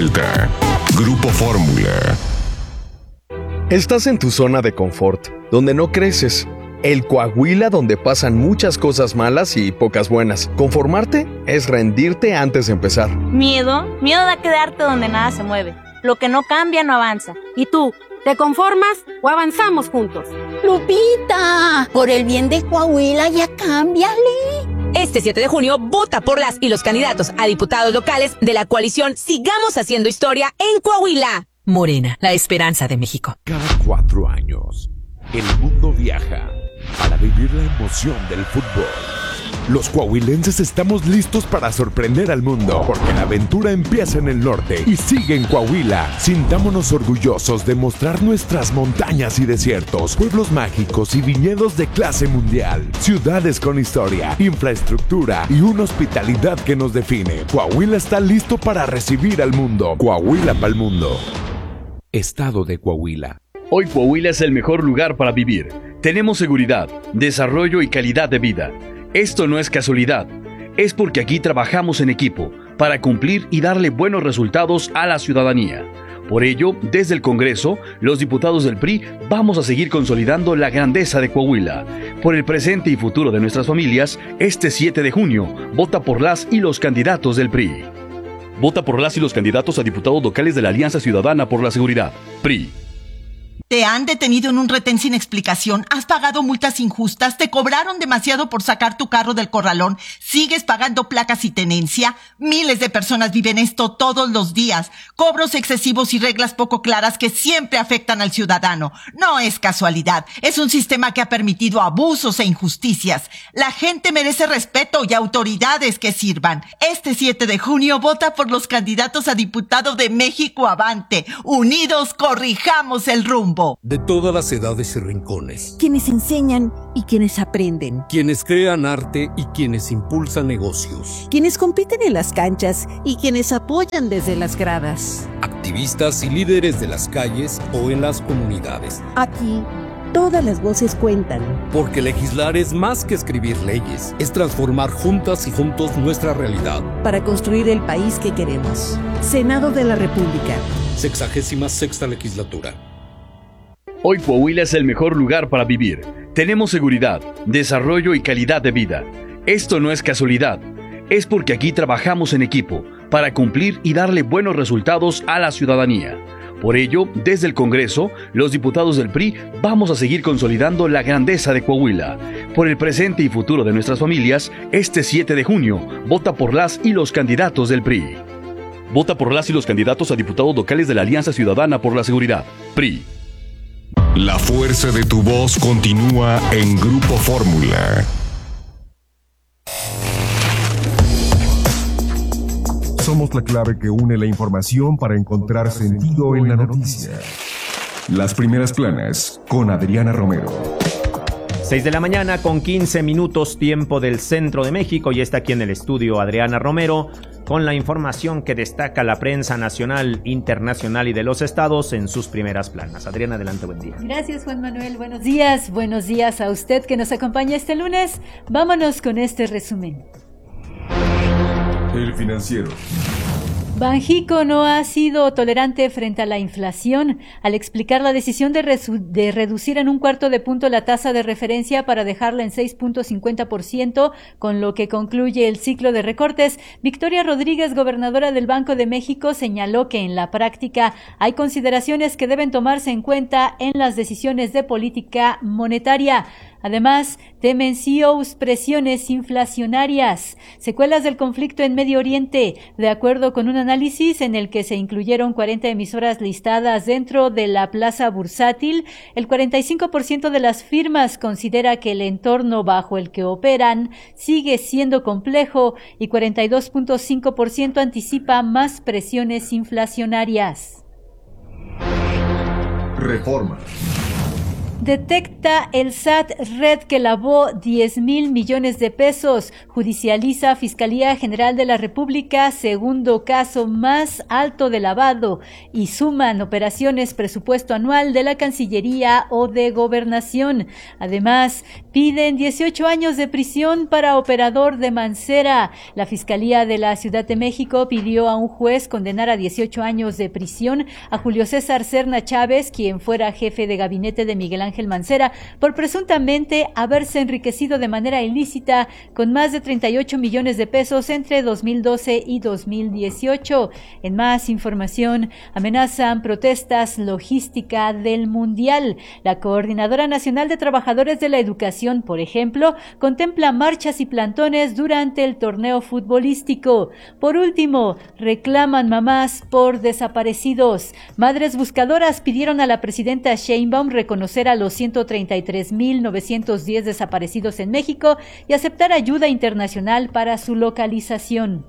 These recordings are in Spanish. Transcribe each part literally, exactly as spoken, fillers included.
Presenta Grupo Fórmula. Estás en tu zona de confort, donde no creces. El Coahuila donde pasan muchas cosas malas y pocas buenas. Conformarte es rendirte antes de empezar. Miedo, miedo a quedarte donde nada se mueve. Lo que no cambia no avanza. ¿Y tú, te conformas o avanzamos juntos? Lupita, por el bien de Coahuila ya cámbiale. Este siete de junio, vota por las y los candidatos a diputados locales de la coalición Sigamos Haciendo Historia en Coahuila. Morena, la esperanza de México. Cada cuatro años, el mundo viaja para vivir la emoción del fútbol. Los coahuilenses estamos listos para sorprender al mundo, porque la aventura empieza en el norte y sigue en Coahuila. Sintámonos orgullosos de mostrar nuestras montañas y desiertos, pueblos mágicos y viñedos de clase mundial, ciudades con historia, infraestructura y una hospitalidad que nos define. Coahuila está listo para recibir al mundo. Coahuila para el mundo. Estado de Coahuila. Hoy Coahuila es el mejor lugar para vivir. Tenemos seguridad, desarrollo y calidad de vida. Esto no es casualidad, es porque aquí trabajamos en equipo para cumplir y darle buenos resultados a la ciudadanía. Por ello, desde el Congreso, los diputados del P R I vamos a seguir consolidando la grandeza de Coahuila. Por el presente y futuro de nuestras familias, este siete de junio, vota por las y los candidatos del P R I. Vota por las y los candidatos a diputados locales de la Alianza Ciudadana por la Seguridad, P R I. Te han detenido en un retén sin explicación, has pagado multas injustas, te cobraron demasiado por sacar tu carro del corralón, sigues pagando placas y tenencia. Miles de personas viven esto todos los días. Cobros excesivos y reglas poco claras que siempre afectan al ciudadano. No es casualidad, es un sistema que ha permitido abusos e injusticias. La gente merece respeto y autoridades que sirvan. Este siete de junio vota por los candidatos a diputado de México Avante. Unidos corrijamos el rumbo. De todas las edades y rincones. Quienes enseñan y quienes aprenden. Quienes crean arte y quienes impulsan negocios. Quienes compiten en las canchas y quienes apoyan desde las gradas. Activistas y líderes de las calles o en las comunidades. Aquí, todas las voces cuentan. Porque legislar es más que escribir leyes, es transformar juntas y juntos nuestra realidad. Para construir el país que queremos. Senado de la República. Sexagésima sexta legislatura. Hoy Coahuila es el mejor lugar para vivir. Tenemos seguridad, desarrollo y calidad de vida. Esto no es casualidad, es porque aquí trabajamos en equipo para cumplir y darle buenos resultados a la ciudadanía. Por ello, desde el Congreso, los diputados del P R I vamos a seguir consolidando la grandeza de Coahuila. Por el presente y futuro de nuestras familias, este siete de junio, vota por las y los candidatos del P R I. Vota por las y los candidatos a diputados locales de la Alianza Ciudadana por la Seguridad, P R I. La fuerza de tu voz continúa en Grupo Fórmula. Somos la clave que une la información para encontrar sentido en la noticia. Las primeras planas con Adriana Romero. seis de la mañana con quince minutos, tiempo del centro de México, y está aquí en el estudio Adriana Romero con la información que destaca la prensa nacional, internacional y de los estados en sus primeras planas. Adriana, adelante, buen día. Gracias, Juan Manuel, buenos días, buenos días a usted que nos acompaña este lunes. Vámonos con este resumen. El Financiero. Banxico no ha sido tolerante frente a la inflación al explicar la decisión de, resu- de reducir en un cuarto de punto la tasa de referencia para dejarla en seis punto cincuenta por ciento, con lo que concluye el ciclo de recortes. Victoria Rodríguez, gobernadora del Banco de México, señaló que en la práctica hay consideraciones que deben tomarse en cuenta en las decisiones de política monetaria. Además, temen C E Os presiones inflacionarias, secuelas del conflicto en Medio Oriente. De acuerdo con un análisis en el que se incluyeron cuarenta emisoras listadas dentro de la plaza bursátil, el cuarenta y cinco por ciento de las firmas considera que el entorno bajo el que operan sigue siendo complejo y cuarenta y dos punto cinco por ciento anticipa más presiones inflacionarias. Reforma. Detecta el S A T red que lavó diez mil millones de pesos. Judicializa Fiscalía General de la República, segundo caso más alto de lavado. Y suman operaciones presupuesto anual de la Cancillería o de Gobernación. Además, piden dieciocho años de prisión para operador de Mancera. La Fiscalía de la Ciudad de México pidió a un juez condenar a dieciocho años de prisión a Julio César Serna Chávez, quien fuera jefe de gabinete de Miguel Ángel Ángel Mancera, por presuntamente haberse enriquecido de manera ilícita con más de treinta y ocho millones de pesos entre dos mil doce y dos mil dieciocho. En más información, amenazan protestas logística del Mundial. La Coordinadora Nacional de Trabajadores de la Educación, por ejemplo, contempla marchas y plantones durante el torneo futbolístico. Por último, reclaman mamás por desaparecidos. Madres buscadoras pidieron a la presidenta Sheinbaum reconocer a los ciento treinta y tres mil novecientos diez desaparecidos en México y aceptar ayuda internacional para su localización.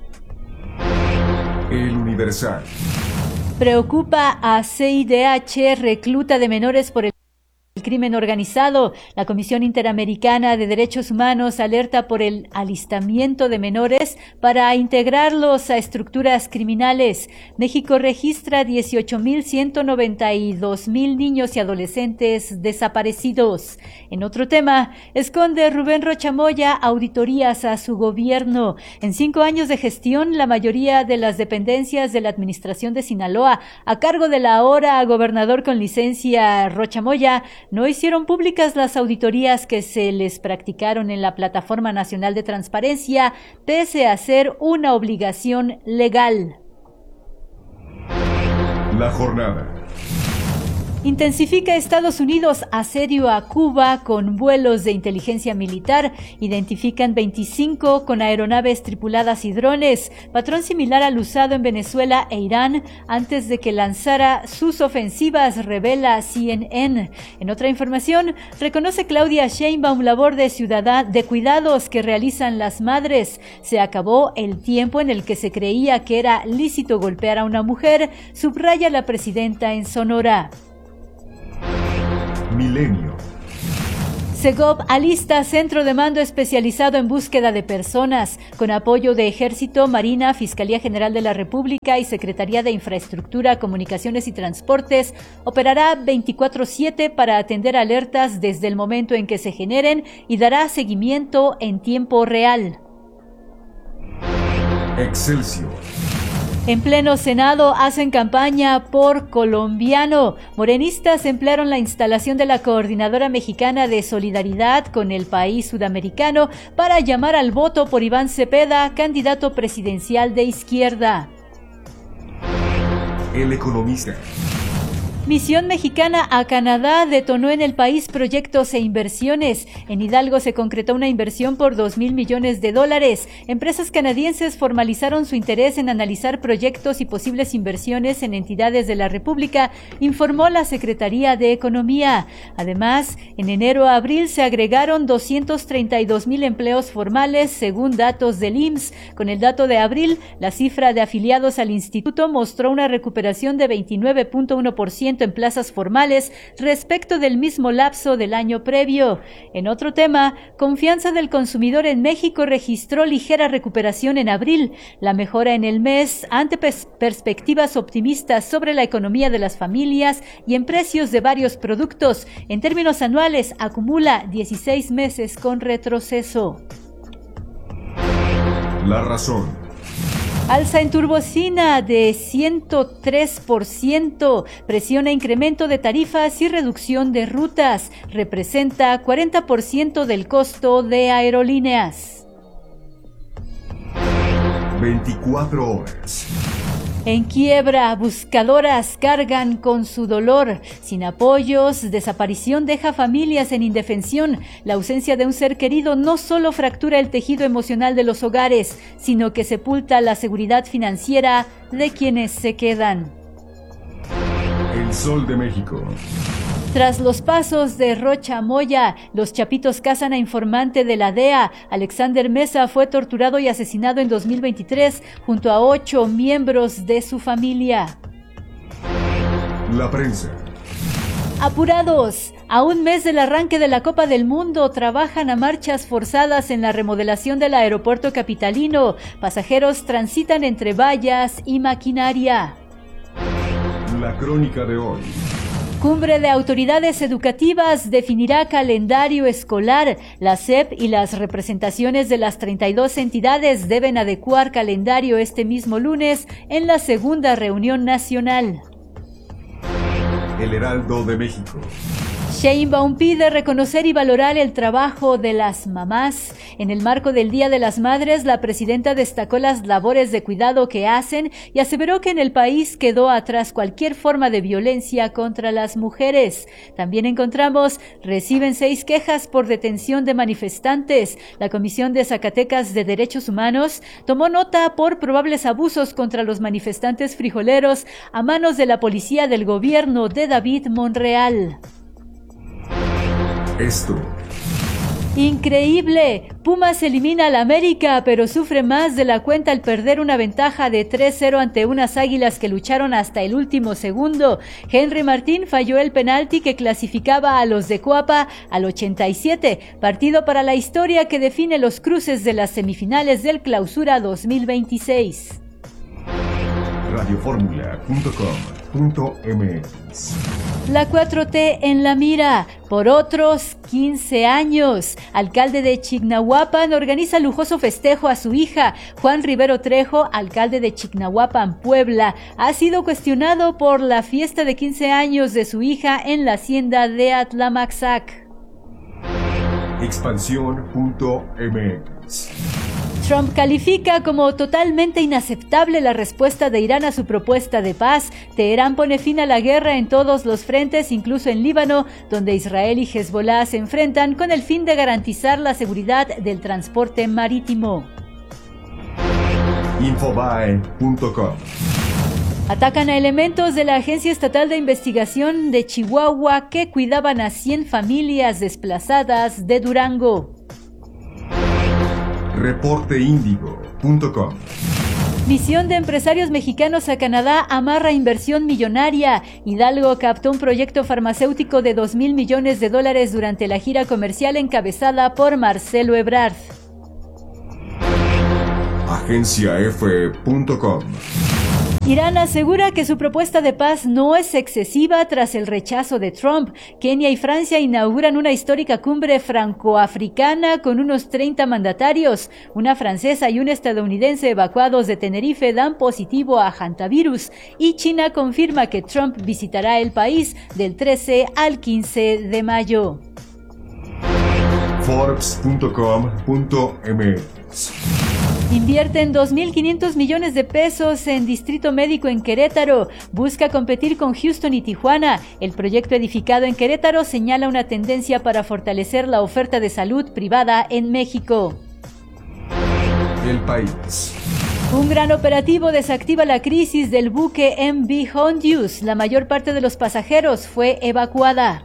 El Universal. Preocupa a C I D H, recluta de menores por el El crimen organizado. La Comisión Interamericana de Derechos Humanos alerta por el alistamiento de menores para integrarlos a estructuras criminales. México registra dieciocho mil ciento noventa y dos mil niños y adolescentes desaparecidos. En otro tema, esconde Rubén Rocha Moya auditorías a su gobierno. En cinco años de gestión, la mayoría de las dependencias de la administración de Sinaloa, a cargo del ahora gobernador con licencia Rocha Moya, no hicieron públicas las auditorías que se les practicaron en la Plataforma Nacional de Transparencia, pese a ser una obligación legal. La jornada. Intensifica Estados Unidos asedio a Cuba con vuelos de inteligencia militar. Identifican veinticinco con aeronaves tripuladas y drones, patrón similar al usado en Venezuela e Irán antes de que lanzara sus ofensivas, revela C N N. En otra información, reconoce Claudia Sheinbaum labor de ciudadana de cuidados que realizan las madres. Se acabó el tiempo en el que se creía que era lícito golpear a una mujer, subraya la presidenta en Sonora. Milenio. Segov alista centro de mando especializado en búsqueda de personas, con apoyo de Ejército, Marina, Fiscalía General de la República y Secretaría de Infraestructura, Comunicaciones y Transportes. Operará veinticuatro siete para atender alertas desde el momento en que se generen y dará seguimiento en tiempo real. Excelsior. En pleno Senado hacen campaña por colombiano. Morenistas emplearon la instalación de la Coordinadora Mexicana de Solidaridad con el país sudamericano para llamar al voto por Iván Cepeda, candidato presidencial de izquierda. El Economista. Misión mexicana a Canadá detonó en el país proyectos e inversiones. En Hidalgo se concretó una inversión por dos mil millones de dólares. Empresas canadienses formalizaron su interés en analizar proyectos y posibles inversiones en entidades de la República, informó la Secretaría de Economía. Además, en enero a abril se agregaron doscientos treinta y dos mil empleos formales, según datos del I M S S. Con el dato de abril, la cifra de afiliados al instituto mostró una recuperación de veintinueve punto uno por ciento en plazas formales respecto del mismo lapso del año previo. En otro tema, confianza del consumidor en México registró ligera recuperación en abril. La mejora en el mes ante pers- perspectivas optimistas sobre la economía de las familias y en precios de varios productos. En términos anuales, acumula dieciséis meses con retroceso. La razón. Alza en turbocina de ciento tres por ciento, presiona incremento de tarifas y reducción de rutas, representa cuarenta por ciento del costo de aerolíneas. veinticuatro horas. En quiebra, buscadoras cargan con su dolor. Sin apoyos, desaparición deja familias en indefensión. La ausencia de un ser querido no solo fractura el tejido emocional de los hogares, sino que sepulta la seguridad financiera de quienes se quedan. El Sol de México. Tras los pasos de Rocha Moya, los Chapitos cazan a informante de la D E A. Alexander Mesa fue torturado y asesinado en dos mil veintitrés junto a ocho miembros de su familia. La prensa. Apurados, a un mes del arranque de la Copa del Mundo, trabajan a marchas forzadas en la remodelación del aeropuerto capitalino. Pasajeros transitan entre vallas y maquinaria. La crónica de hoy. Cumbre de autoridades educativas definirá calendario escolar. La S E P y las representaciones de las treinta y dos entidades deben adecuar calendario este mismo lunes en la segunda reunión nacional. El Heraldo de México. Sheinbaum pide reconocer y valorar el trabajo de las mamás. En el marco del Día de las Madres, la presidenta destacó las labores de cuidado que hacen y aseveró que en el país quedó atrás cualquier forma de violencia contra las mujeres. También encontramos, reciben seis quejas por detención de manifestantes. La Comisión de Zacatecas de Derechos Humanos tomó nota por probables abusos contra los manifestantes frijoleros a manos de la policía del gobierno de David Monreal. Esto. Increíble. Pumas elimina al América, pero sufre más de la cuenta al perder una ventaja de tres cero ante unas Águilas que lucharon hasta el último segundo. Henry Martín falló el penalti que clasificaba a los de Coapa al ochenta y siete, partido para la historia que define los cruces de las semifinales del Clausura dos mil veintiséis. radioformula punto com punto m x. La cuatro T en la mira por otros quince años. Alcalde de Chignahuapan organiza lujoso festejo a su hija. Juan Rivero Trejo, alcalde de Chignahuapan, Puebla, ha sido cuestionado por la fiesta de quince años de su hija en la hacienda de Atlamaxac. Expansión punto m x. Trump califica como totalmente inaceptable la respuesta de Irán a su propuesta de paz. Teherán pone fin a la guerra en todos los frentes, incluso en Líbano, donde Israel y Hezbollah se enfrentan con el fin de garantizar la seguridad del transporte marítimo. Infobae punto com. Atacan a elementos de la Agencia Estatal de Investigación de Chihuahua que cuidaban a cien familias desplazadas de Durango. reporte índigo punto com. Misión de empresarios mexicanos a Canadá amarra inversión millonaria. Hidalgo captó un proyecto farmacéutico de dos mil millones de dólares durante la gira comercial encabezada por Marcelo Ebrard. Agencia F punto com. Irán asegura que su propuesta de paz no es excesiva tras el rechazo de Trump. Kenia y Francia inauguran una histórica cumbre francoafricana con unos treinta mandatarios. Una francesa y un estadounidense evacuados de Tenerife dan positivo a hantavirus. Y China confirma que Trump visitará el país del trece al quince de mayo. Forbes punto com punto m x. Invierten dos mil quinientos millones de pesos en Distrito Médico en Querétaro. Busca competir con Houston y Tijuana. El proyecto edificado en Querétaro señala una tendencia para fortalecer la oferta de salud privada en México. El País. Un gran operativo desactiva la crisis del buque M V Hondius. La mayor parte de los pasajeros fue evacuada.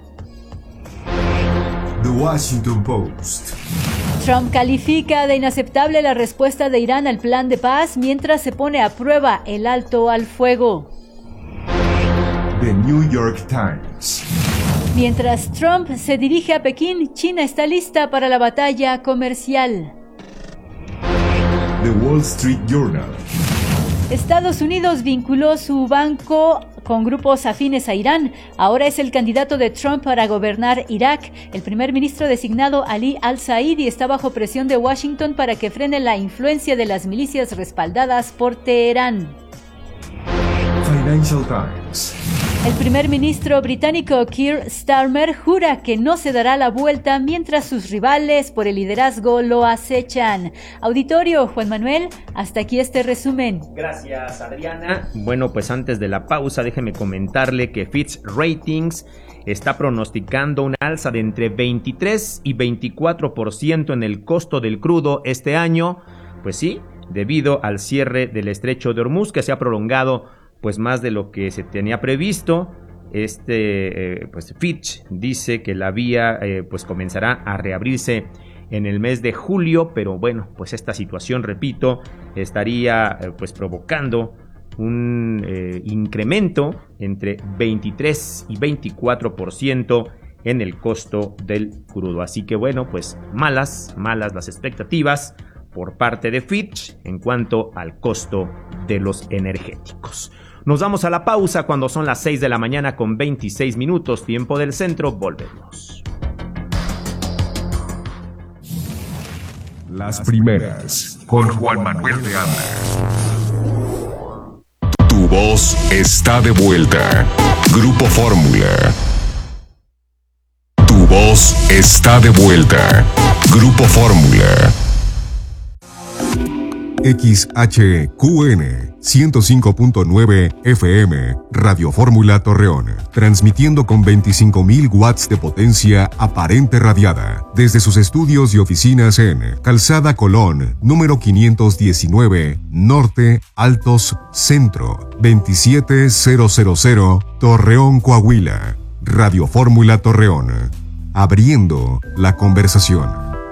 The Washington Post. Trump califica de inaceptable la respuesta de Irán al plan de paz mientras se pone a prueba el alto al fuego. The New York Times. Mientras Trump se dirige a Pekín, China está lista para la batalla comercial. The Wall Street Journal. Estados Unidos vinculó su banco con grupos afines a Irán. Ahora es el candidato de Trump para gobernar Irak. El primer ministro designado Ali al-Saidi está bajo presión de Washington para que frene la influencia de las milicias respaldadas por Teherán. Financial Times. El primer ministro británico Keir Starmer jura que no se dará la vuelta mientras sus rivales por el liderazgo lo acechan. Auditorio, Juan Manuel, hasta aquí este resumen. Gracias, Adriana. Bueno, pues antes de la pausa, déjeme comentarle que Fitch Ratings está pronosticando una alza de entre veintitrés y veinticuatro por ciento en el costo del crudo este año. Pues sí, debido al cierre del estrecho de Hormuz, que se ha prolongado pues más de lo que se tenía previsto. Este, eh, pues Fitch dice que la vía eh, pues comenzará a reabrirse en el mes de julio, pero bueno, pues esta situación, repito, estaría eh, pues provocando un eh, incremento entre veintitrés y veinticuatro por ciento en el costo del crudo. Así que bueno, pues malas, malas las expectativas por parte de Fitch en cuanto al costo de los energéticos. Nos vamos a la pausa cuando son las seis de la mañana con veintiséis minutos, tiempo del centro. Volvemos. Las primeras, con Juan Manuel de Anda. Tu voz está de vuelta. Grupo Fórmula. Tu voz está de vuelta. Grupo Fórmula. X H Q N ciento cinco punto nueve F M, Radio Fórmula Torreón, transmitiendo con veinticinco mil watts de potencia aparente radiada, desde sus estudios y oficinas en Calzada Colón, número quinientos diecinueve, Norte, Altos, Centro, veintisiete mil, Torreón, Coahuila. Radio Fórmula Torreón, abriendo la conversación.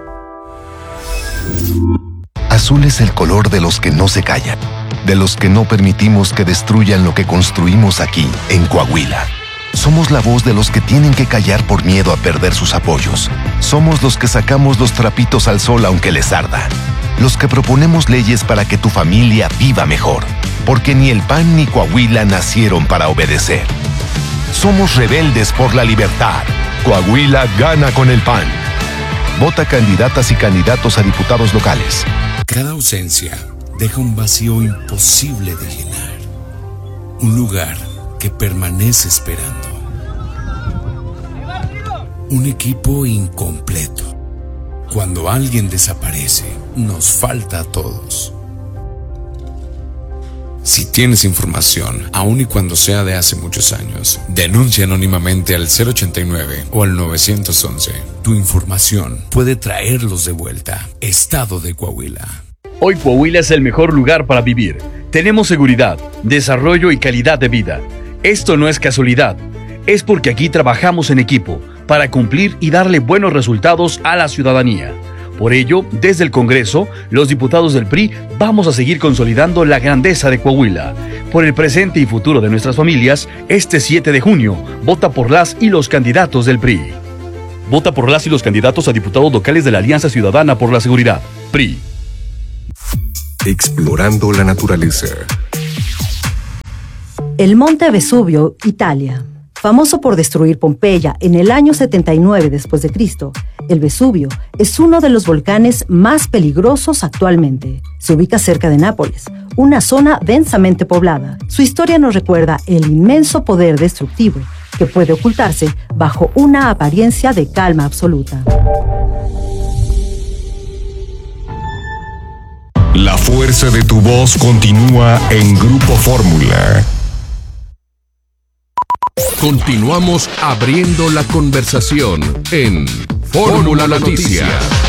Azul es el color de los que no se callan, de los que no permitimos que destruyan lo que construimos aquí, en Coahuila. Somos la voz de los que tienen que callar por miedo a perder sus apoyos. Somos los que sacamos los trapitos al sol aunque les arda. Los que proponemos leyes para que tu familia viva mejor. Porque ni el P A N ni Coahuila nacieron para obedecer. Somos rebeldes por la libertad. Coahuila gana con el P A N. Vota candidatas y candidatos a diputados locales. Cada ausencia deja un vacío imposible de llenar. Un lugar que permanece esperando. Un equipo incompleto. Cuando alguien desaparece, nos falta a todos. Si tienes información, aun y cuando sea de hace muchos años, denuncia anónimamente al cero ochenta y nueve o al nueve once. Tu información puede traerlos de vuelta. Estado de Coahuila. Hoy Coahuila es el mejor lugar para vivir. Tenemos seguridad, desarrollo y calidad de vida. Esto no es casualidad. Es porque aquí trabajamos en equipo para cumplir y darle buenos resultados a la ciudadanía. Por ello, desde el Congreso, los diputados del P R I vamos a seguir consolidando la grandeza de Coahuila. Por el presente y futuro de nuestras familias, este siete de junio, vota por las y los candidatos del P R I. Vota por las y los candidatos a diputados locales de la Alianza Ciudadana por la Seguridad, P R I. Explorando la naturaleza. El Monte Vesubio, Italia. Famoso por destruir Pompeya en el año setenta y nueve después de Cristo, el Vesubio es uno de los volcanes más peligrosos actualmente. Se ubica cerca de Nápoles, una zona densamente poblada. Su historia nos recuerda el inmenso poder destructivo que puede ocultarse bajo una apariencia de calma absoluta. La fuerza de tu voz continúa en Grupo Fórmula. Continuamos abriendo la conversación en Fórmula Noticias.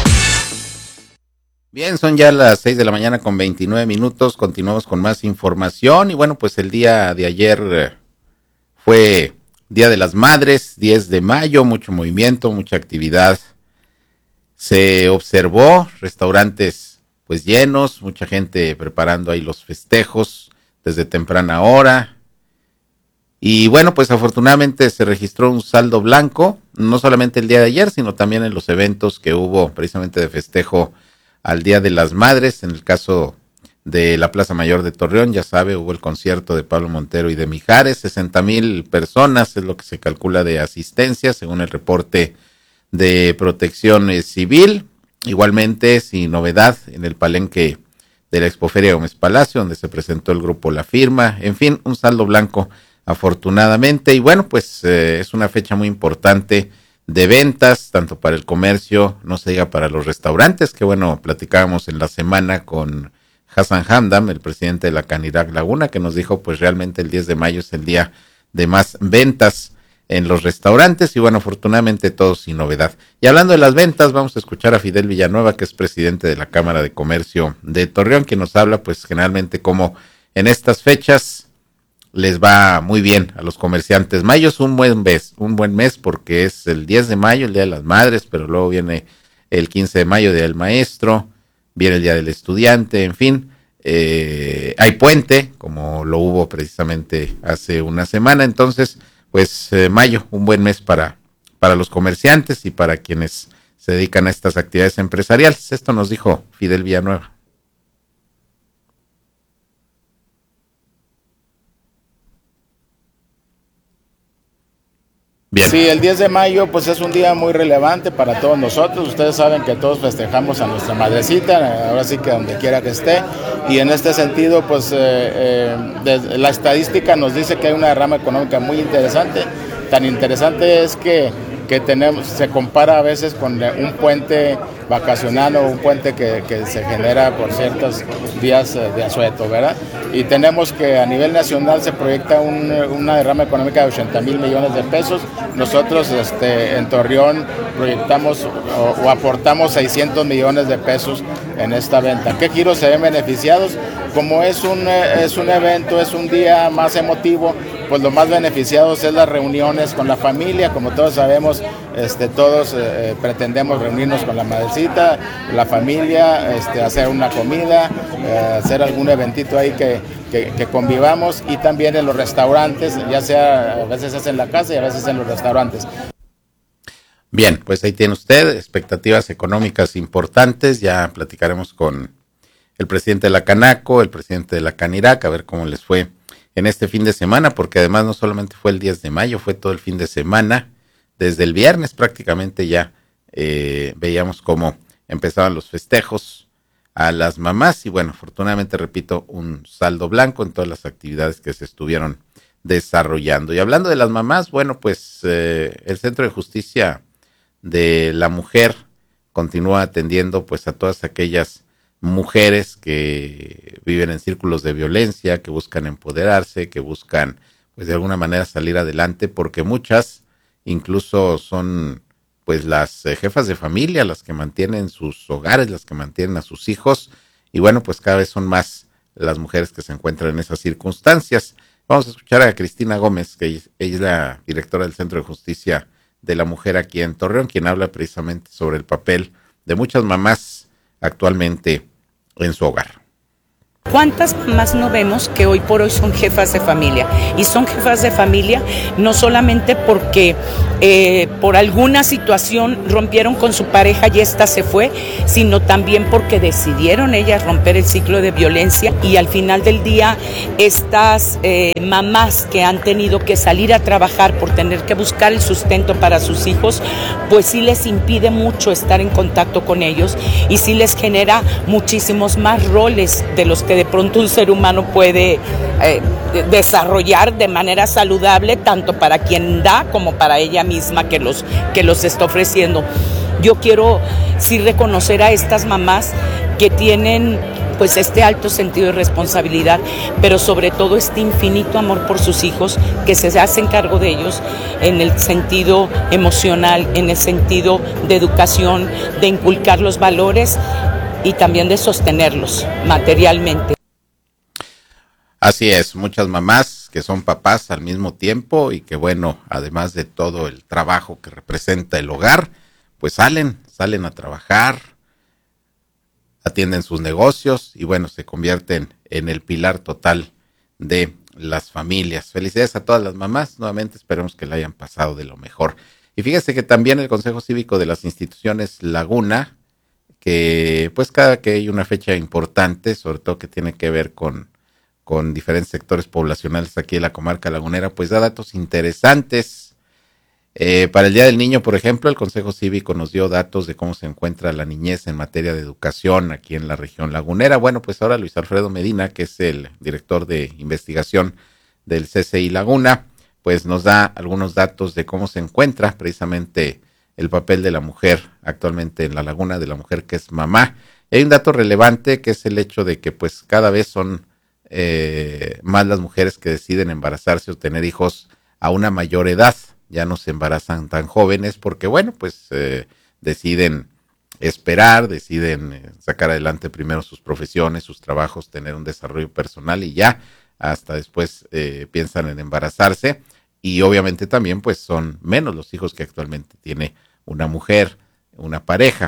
Bien, son ya las seis de la mañana con veintinueve minutos. Continuamos con más información. Y bueno, pues el día de ayer fue Día de las Madres, diez de mayo, mucho movimiento, mucha actividad. Se observó restaurantes pues llenos, mucha gente preparando ahí los festejos desde temprana hora. Y bueno, pues afortunadamente se registró un saldo blanco, no solamente el día de ayer, sino también en los eventos que hubo precisamente de festejo al Día de las Madres. En el caso de la Plaza Mayor de Torreón, ya sabe, hubo el concierto de Pablo Montero y de Mijares, sesenta mil personas es lo que se calcula de asistencia, según el reporte de Protección Civil. Igualmente, sin novedad, en el palenque de la Expoferia Gómez Palacio, donde se presentó el grupo La Firma. En fin, un saldo blanco afortunadamente. Y bueno, pues eh, es una fecha muy importante de ventas, tanto para el comercio, no se diga para los restaurantes, que bueno, platicábamos en la semana con Hassan Hamdam, el presidente de la Canirac Laguna, que nos dijo pues realmente el diez de mayo es el día de más ventas en los restaurantes. Y bueno, afortunadamente todo sin novedad. Y hablando de las ventas, vamos a escuchar a Fidel Villanueva, que es presidente de la Cámara de Comercio de Torreón, que nos habla pues generalmente como en estas fechas les va muy bien a los comerciantes. Mayo es un buen mes, un buen mes porque es el diez de mayo, el Día de las Madres, pero luego viene el quince de mayo, Día del Maestro, viene el Día del Estudiante, en fin, eh, hay puente, como lo hubo precisamente hace una semana. Entonces, pues eh, mayo, un buen mes para, para los comerciantes y para quienes se dedican a estas actividades empresariales. Esto nos dijo Fidel Villanueva. Bien. Sí, el diez de mayo pues es un día muy relevante para todos nosotros. Ustedes saben que todos festejamos a nuestra madrecita, ahora sí que donde quiera que esté. Y en este sentido pues eh, eh, la estadística nos dice que hay una derrama económica muy interesante. Tan interesante es que, que tenemos, se compara a veces con un puente vacacional o un puente que, que se genera por ciertos días de asueto, ¿verdad? Y tenemos que a nivel nacional se proyecta un, una derrama económica de ochenta mil millones de pesos. Nosotros este, en Torreón proyectamos o, o aportamos seiscientos millones de pesos en esta venta. ¿Qué giros se ven beneficiados? Como es un, es un evento, es un día más emotivo, pues lo más beneficiados es las reuniones con la familia. Como todos sabemos, este, todos eh, pretendemos reunirnos con la madrecita, la familia, este, hacer una comida, eh, hacer algún eventito ahí que, que, que convivamos, y también en los restaurantes, ya sea a veces es en la casa y a veces en los restaurantes. Bien, pues ahí tiene usted expectativas económicas importantes. Ya platicaremos con el presidente de la Canaco, el presidente de la Canirac, a ver cómo les fue en este fin de semana, porque además no solamente fue el diez de mayo, fue todo el fin de semana. Desde el viernes prácticamente ya eh, veíamos cómo empezaban los festejos a las mamás y bueno, afortunadamente, repito, un saldo blanco en todas las actividades que se estuvieron desarrollando. Y hablando de las mamás, bueno, pues eh, el Centro de Justicia de la Mujer continúa atendiendo pues a todas aquellas mujeres que viven en círculos de violencia, que buscan empoderarse, que buscan pues de alguna manera salir adelante, porque muchas incluso son pues las eh, jefas de familia, las que mantienen sus hogares, las que mantienen a sus hijos, y bueno, pues cada vez son más las mujeres que se encuentran en esas circunstancias. Vamos a escuchar a Cristina Gómez, que ella es la directora del Centro de Justicia de la Mujer aquí en Torreón, quien habla precisamente sobre el papel de muchas mamás actualmente en su hogar. ¿Cuántas mamás no vemos que hoy por hoy son jefas de familia? Y son jefas de familia no solamente porque eh, por alguna situación rompieron con su pareja y ésta se fue, sino también porque decidieron ellas romper el ciclo de violencia, y al final del día estas eh, mamás que han tenido que salir a trabajar por tener que buscar el sustento para sus hijos, pues sí les impide mucho estar en contacto con ellos y sí les genera muchísimos más roles de los que de pronto un ser humano puede eh, desarrollar de manera saludable, tanto para quien da como para ella misma que los, que los está ofreciendo. Yo quiero sí reconocer a estas mamás que tienen pues este alto sentido de responsabilidad, pero sobre todo este infinito amor por sus hijos, que se hacen cargo de ellos en el sentido emocional, en el sentido de educación, de inculcar los valores y también de sostenerlos materialmente. Así es, muchas mamás que son papás al mismo tiempo y que bueno, además de todo el trabajo que representa el hogar, pues salen, salen a trabajar, atienden sus negocios y bueno, se convierten en el pilar total de las familias. Felicidades a todas las mamás, nuevamente esperemos que la hayan pasado de lo mejor. Y fíjese que también el Consejo Cívico de las Instituciones Laguna, que pues cada que hay una fecha importante, sobre todo que tiene que ver con, con diferentes sectores poblacionales aquí en la comarca lagunera, pues da datos interesantes. Eh, para el Día del Niño, por ejemplo, el Consejo Cívico nos dio datos de cómo se encuentra la niñez en materia de educación aquí en la región lagunera. Bueno, pues ahora Luis Alfredo Medina, que es el director de investigación del C C I Laguna, pues nos da algunos datos de cómo se encuentra precisamente el papel de la mujer actualmente en la laguna, de la mujer que es mamá. Y hay un dato relevante que es el hecho de que pues cada vez son eh, más las mujeres que deciden embarazarse o tener hijos a una mayor edad. Ya no se embarazan tan jóvenes porque bueno, pues eh, deciden esperar, deciden eh, sacar adelante primero sus profesiones, sus trabajos, tener un desarrollo personal y ya hasta después eh, piensan en embarazarse. Y obviamente también pues son menos los hijos que actualmente tiene una mujer, una pareja.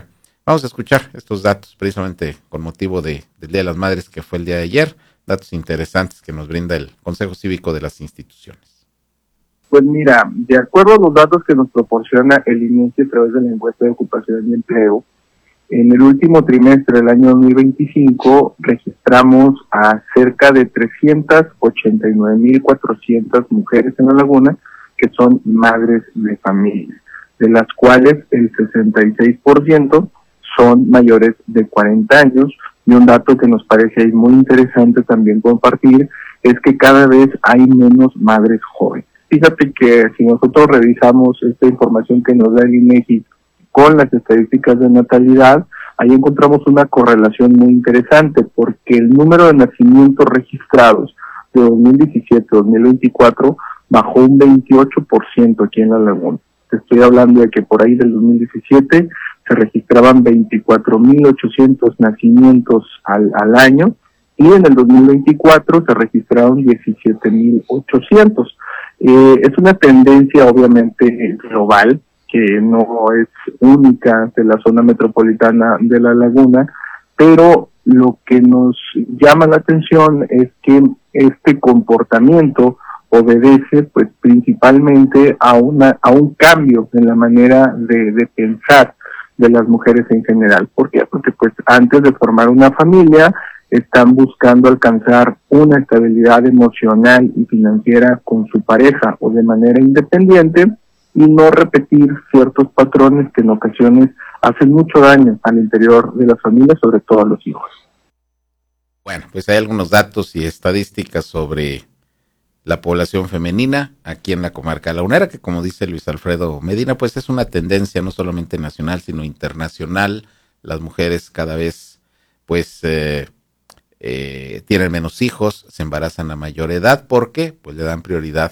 Vamos a escuchar estos datos precisamente con motivo de, del Día de las Madres, que fue el día de ayer, datos interesantes que nos brinda el Consejo Cívico de las instituciones. Pues mira, de acuerdo a los datos que nos proporciona el INEGI a través de la encuesta de ocupación y empleo, en el último trimestre del año dos mil veinticinco registramos a cerca de trescientas ochenta y nueve mil cuatrocientas mujeres en la Laguna que son madres de familia, de las cuales el sesenta y seis por ciento son mayores de cuarenta años, y un dato que nos parece ahí muy interesante también compartir es que cada vez hay menos madres jóvenes. Fíjate que si nosotros revisamos esta información que nos da el INEGI con las estadísticas de natalidad, ahí encontramos una correlación muy interesante, porque el número de nacimientos registrados de dos mil diecisiete a dos mil veinticuatro bajó un veintiocho por ciento aquí en la Laguna. Te estoy hablando de que por ahí del dos mil diecisiete se registraban veinticuatro mil ochocientos nacimientos al, al año, y en el dos mil veinticuatro se registraron diecisiete mil ochocientos. Eh, es una tendencia obviamente global, que no es única de la zona metropolitana de La Laguna, pero lo que nos llama la atención es que este comportamiento obedece pues principalmente a una a un cambio en la manera de, de pensar de las mujeres en general. ¿Por qué? Porque pues antes de formar una familia están buscando alcanzar una estabilidad emocional y financiera con su pareja o de manera independiente, y no repetir ciertos patrones que en ocasiones hacen mucho daño al interior de la familia, sobre todo a los hijos. Bueno, pues hay algunos datos y estadísticas sobre la población femenina aquí en la comarca lagunera, que como dice Luis Alfredo Medina, pues es una tendencia no solamente nacional, sino internacional. Las mujeres cada vez pues eh, eh, tienen menos hijos, se embarazan a mayor edad, porque pues le dan prioridad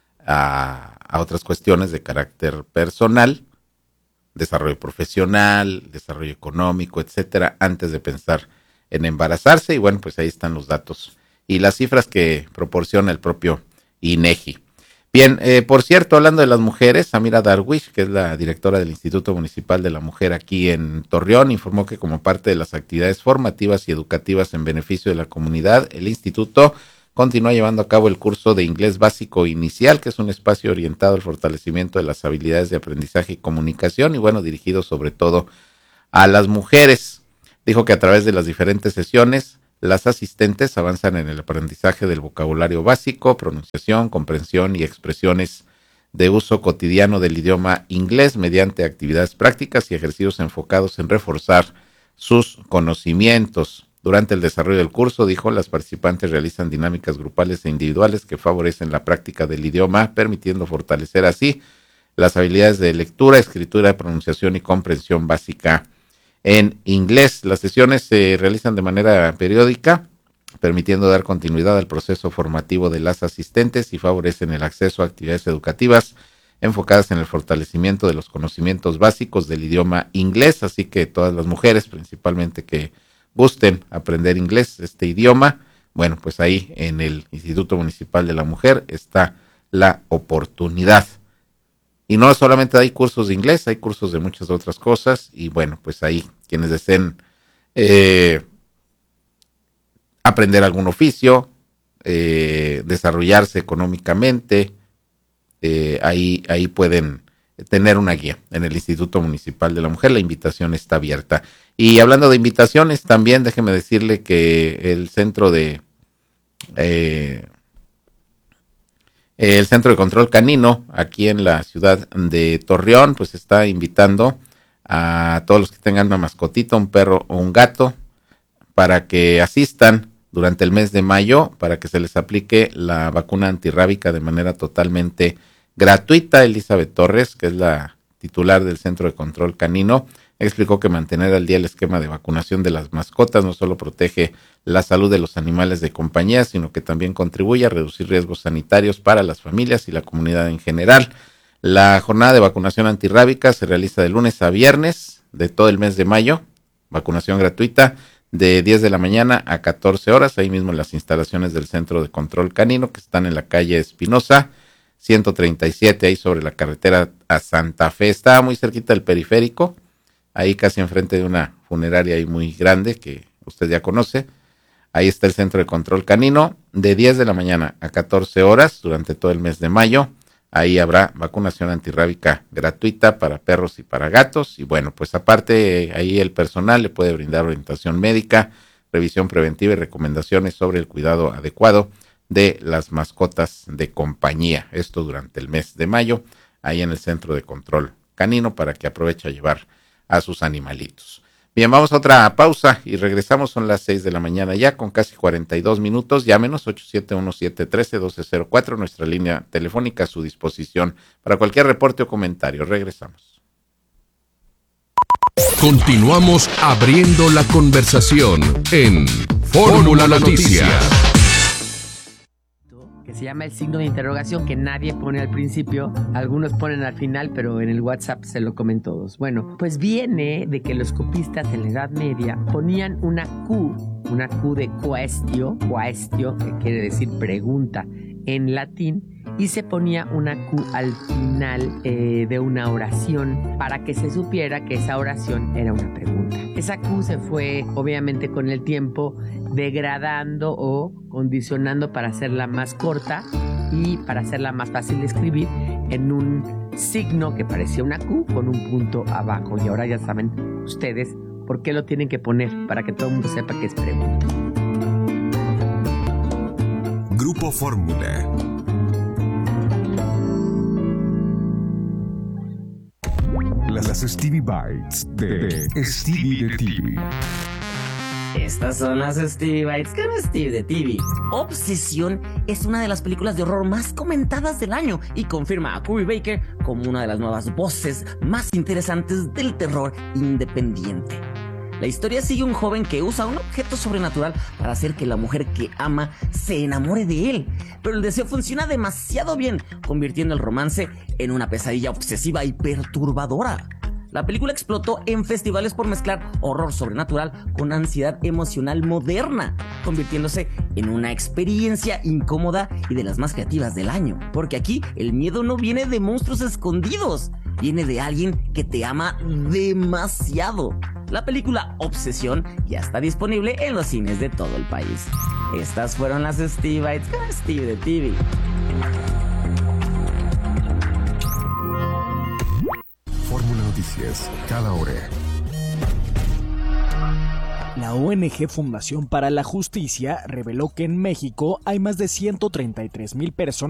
a, a otras cuestiones de carácter personal, desarrollo profesional, desarrollo económico, etcétera, antes de pensar en embarazarse. Y bueno, pues ahí están los datos y las cifras que proporciona el propio INEGI. Bien, eh, por cierto, hablando de las mujeres, Samira Darwish, que es la directora del Instituto Municipal de la Mujer aquí en Torreón, informó que como parte de las actividades formativas y educativas en beneficio de la comunidad, el instituto continúa llevando a cabo el curso de inglés básico inicial, que es un espacio orientado al fortalecimiento de las habilidades de aprendizaje y comunicación, y bueno, dirigido sobre todo a las mujeres. Dijo que a través de las diferentes sesiones, las asistentes avanzan en el aprendizaje del vocabulario básico, pronunciación, comprensión y expresiones de uso cotidiano del idioma inglés mediante actividades prácticas y ejercicios enfocados en reforzar sus conocimientos. Durante el desarrollo del curso, dijo, las participantes realizan dinámicas grupales e individuales que favorecen la práctica del idioma, permitiendo fortalecer así las habilidades de lectura, escritura, pronunciación y comprensión básica en inglés. Las sesiones se realizan de manera periódica, permitiendo dar continuidad al proceso formativo de las asistentes y favorecen el acceso a actividades educativas enfocadas en el fortalecimiento de los conocimientos básicos del idioma inglés. Así que todas las mujeres, principalmente que gusten aprender inglés, este idioma, bueno, pues ahí en el Instituto Municipal de la Mujer está la oportunidad. Y no solamente hay cursos de inglés, hay cursos de muchas otras cosas. Y bueno, pues ahí quienes deseen eh, aprender algún oficio, eh, desarrollarse económicamente, eh, ahí, ahí pueden tener una guía en el Instituto Municipal de la Mujer. La invitación está abierta. Y hablando de invitaciones, también déjeme decirle que el centro de... Eh, El Centro de Control Canino, aquí en la ciudad de Torreón, pues está invitando a todos los que tengan una mascotita, un perro o un gato, para que asistan durante el mes de mayo, para que se les aplique la vacuna antirrábica de manera totalmente gratuita. Elizabeth Torres, que es la titular del Centro de Control Canino, explicó que mantener al día el esquema de vacunación de las mascotas no solo protege la salud de los animales de compañía, sino que también contribuye a reducir riesgos sanitarios para las familias y la comunidad en general. La jornada de vacunación antirrábica se realiza de lunes a viernes de todo el mes de mayo, vacunación gratuita de diez de la mañana a catorce horas, ahí mismo en las instalaciones del Centro de Control Canino, que están en la calle Espinosa, ciento treinta y siete, ahí sobre la carretera a Santa Fe. Está muy cerquita del periférico, ahí casi enfrente de una funeraria ahí muy grande que usted ya conoce. Ahí está el Centro de Control Canino, de diez de la mañana a catorce horas durante todo el mes de mayo. Ahí habrá vacunación antirrábica gratuita para perros y para gatos. Y bueno, pues aparte ahí el personal le puede brindar orientación médica, revisión preventiva y recomendaciones sobre el cuidado adecuado de las mascotas de compañía. Esto durante el mes de mayo, ahí en el Centro de Control Canino, para que aproveche a llevar a sus animalitos. Bien, vamos a otra pausa y regresamos. Son las seis de la mañana ya con casi cuarenta y dos minutos. Llámenos ocho siete uno siete uno tres uno dos cero cuatro, nuestra línea telefónica a su disposición para cualquier reporte o comentario. Regresamos. Continuamos abriendo la conversación en Fórmula Noticias. Que se llama el signo de interrogación, que nadie pone al principio, algunos ponen al final, pero en el WhatsApp se lo comen todos. Bueno, pues viene de que los copistas en la Edad Media ponían una Q, una Q de quaestio, quaestio, que quiere decir pregunta en latín, y se ponía una Q al final eh, de una oración para que se supiera que esa oración era una pregunta. Esa Q se fue, obviamente, con el tiempo degradando o condicionando para hacerla más corta y para hacerla más fácil de escribir en un signo que parecía una Q con un punto abajo. Y ahora ya saben ustedes por qué lo tienen que poner, para que todo el mundo sepa que es pregunta. Grupo Fórmula. Las Stevie Bites de Stevie de T V. Estas son las Stevie Bites con Stevie de T V. Obsesión es una de las películas de horror más comentadas del año y confirma a Corey Baker como una de las nuevas voces más interesantes del terror independiente. La historia sigue a un joven que usa un objeto sobrenatural para hacer que la mujer que ama se enamore de él. Pero el deseo funciona demasiado bien, convirtiendo el romance en una pesadilla obsesiva y perturbadora. La película explotó en festivales por mezclar horror sobrenatural con ansiedad emocional moderna, convirtiéndose en una experiencia incómoda y de las más creativas del año. Porque aquí el miedo no viene de monstruos escondidos, viene de alguien que te ama demasiado. La película Obsesión ya está disponible en los cines de todo el país. Estas fueron las Stevie Bites con Stevie de T V. Fórmula Noticias, cada hora. La O N G Fundación para la Justicia reveló que en México hay más de ciento treinta y tres mil personas